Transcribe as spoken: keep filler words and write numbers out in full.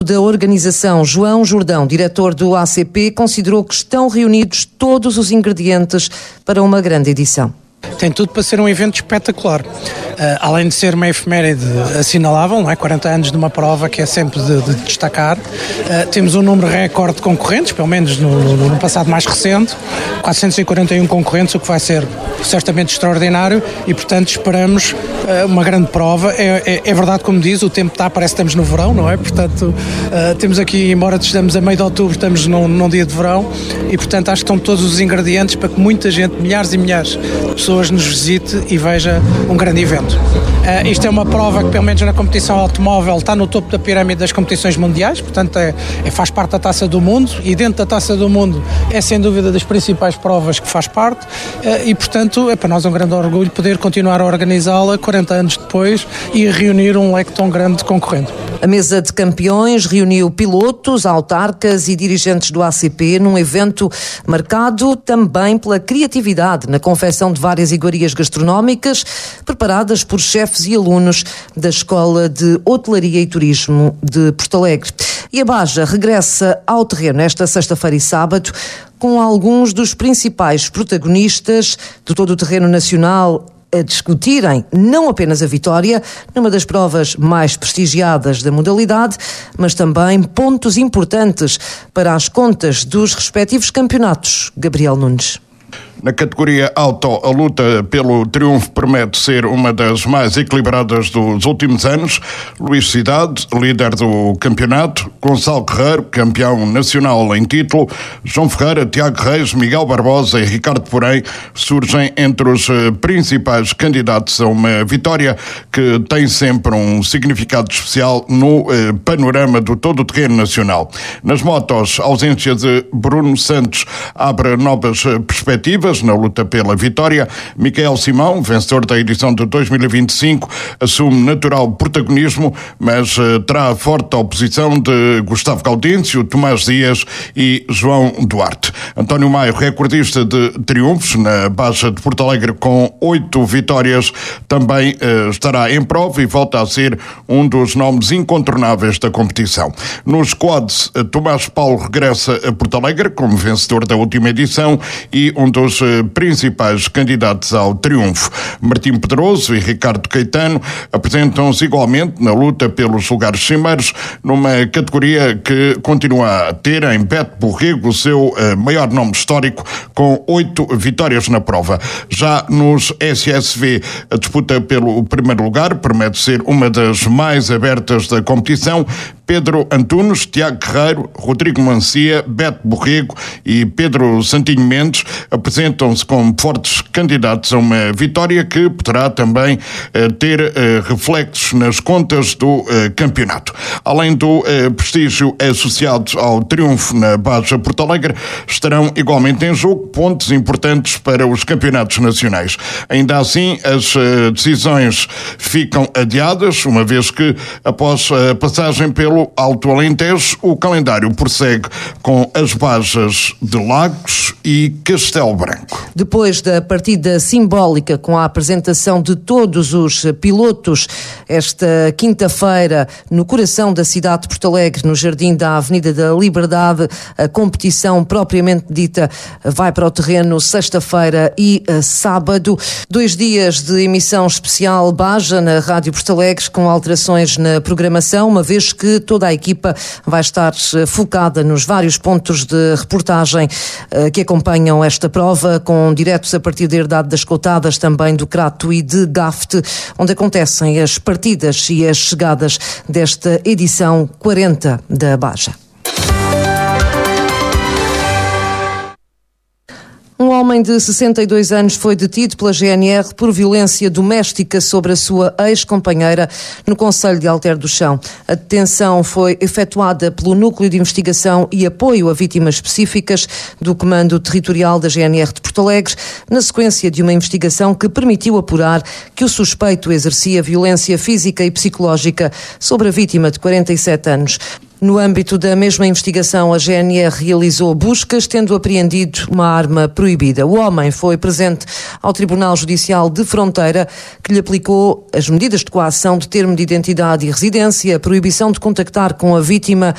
Da organização, João Jordão, diretor do A C P, considerou que estão reunidos todos os ingredientes para uma grande edição. Tem tudo para ser um evento espetacular. Uh, além de ser uma efeméride assinalável, não é? quarenta anos de uma prova que é sempre de, de destacar. Uh, temos um número recorde de concorrentes, pelo menos no, no, no passado mais recente, quatrocentos e quarenta e um concorrentes, o que vai ser certamente extraordinário e, portanto, esperamos uh, uma grande prova. É, é, é verdade, como diz, o tempo está, parece que estamos no verão, não é? Portanto, uh, temos aqui, embora estejamos a meio de outubro, estamos num, num dia de verão e, portanto, acho que estão todos os ingredientes para que muita gente, milhares e milhares de pessoas nos visite e veja um grande evento. Uh, isto é uma prova que, pelo menos na competição automóvel, está no topo da pirâmide das competições mundiais, portanto é, é, faz parte da Taça do Mundo e dentro da Taça do Mundo é sem dúvida das principais provas que faz parte uh, e, portanto, é para nós um grande orgulho poder continuar a organizá-la quarenta anos depois e reunir um leque tão grande de concorrentes. A mesa de campeões reuniu pilotos, autarcas e dirigentes do A C P num evento marcado também pela criatividade na confecção de várias iguarias gastronómicas preparadas por chefes e alunos da Escola de Hotelaria e Turismo de Porto Alegre. E a Baja regressa ao terreno esta sexta-feira e sábado com alguns dos principais protagonistas de todo o terreno nacional a discutirem não apenas a vitória, numa das provas mais prestigiadas da modalidade, mas também pontos importantes para as contas dos respectivos campeonatos. Gabriel Nunes. Na categoria Auto, a luta pelo triunfo promete ser uma das mais equilibradas dos últimos anos. Luís Cidade, líder do campeonato, Gonçalo Guerreiro, campeão nacional em título, João Ferreira, Tiago Reis, Miguel Barbosa e Ricardo Porém surgem entre os principais candidatos a uma vitória que tem sempre um significado especial no eh, panorama do todo o terreno nacional. Nas motos, a ausência de Bruno Santos abre novas perspectivas na luta pela vitória. Miquel Simão, vencedor da edição de dois mil e vinte e cinco, assume natural protagonismo, mas uh, terá forte oposição de Gustavo Gaudêncio, Tomás Dias e João Duarte. António Maio, recordista de triunfos na Baixa de Porto Alegre com oito vitórias, também uh, estará em prova e volta a ser um dos nomes incontornáveis da competição. Nos quads, uh, Tomás Paulo regressa a Porto Alegre como vencedor da última edição e um dos principais candidatos ao triunfo. Martim Pedroso e Ricardo Caetano apresentam-se igualmente na luta pelos lugares cimeiros, numa categoria que continua a ter em Beto Borrego o seu uh, maior nome histórico, com oito vitórias na prova. Já nos S S V, a disputa pelo primeiro lugar promete ser uma das mais abertas da competição. Pedro Antunes, Tiago Guerreiro, Rodrigo Mancia, Beto Borrego e Pedro Santinho Mendes apresentam-se como fortes candidatos a uma vitória que poderá também uh, ter uh, reflexos nas contas do uh, campeonato. Além do uh, prestígio associado ao triunfo na Baixa Porto Alegre, estarão igualmente em jogo pontos importantes para os campeonatos nacionais. Ainda assim, as uh, decisões ficam adiadas, uma vez que, após a passagem pelo Alto Alentejo, o calendário prossegue com as Bajas de Lagos e Castelo Branco. Depois da partida simbólica com a apresentação de todos os pilotos esta quinta-feira no coração da cidade de Porto Alegre, no Jardim da Avenida da Liberdade, a competição propriamente dita vai para o terreno sexta-feira e sábado. Dois dias de emissão especial Baja na Rádio Porto Alegre, com alterações na programação, uma vez que toda a equipa vai estar focada nos vários pontos de reportagem que acompanham esta prova, com diretos a partir da Herdade das Coutadas, também do Crato e de Gafte, onde acontecem as partidas e as chegadas desta edição quarenta da Baja. Um homem de sessenta e dois anos foi detido pela G N R por violência doméstica sobre a sua ex-companheira no concelho de Alter do Chão. A detenção foi efetuada pelo Núcleo de Investigação e Apoio a Vítimas Específicas do Comando Territorial da G N R de Porto Alegre, na sequência de uma investigação que permitiu apurar que o suspeito exercia violência física e psicológica sobre a vítima de quarenta e sete anos. No âmbito da mesma investigação, a G N R realizou buscas, tendo apreendido uma arma proibida. O homem foi presente ao Tribunal Judicial de Fronteira, que lhe aplicou as medidas de coação de termo de identidade e residência, a proibição de contactar com a vítima